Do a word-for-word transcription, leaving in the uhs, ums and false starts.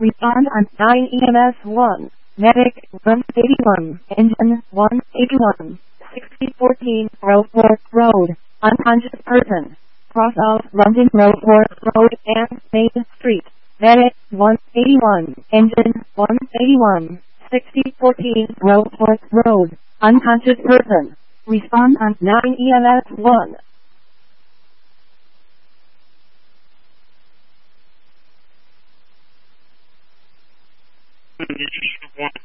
Respond on nine E M S one. Medic one eighty-one. Engine one eighty-one. sixty fourteen Roseworth Road. Unconscious person. Cross off London Roseworth Road and Main Street. Medic one eighty-one. Engine one eighty-one. sixty fourteen Roseworth Road. Unconscious person. Respond on nine E M S one. One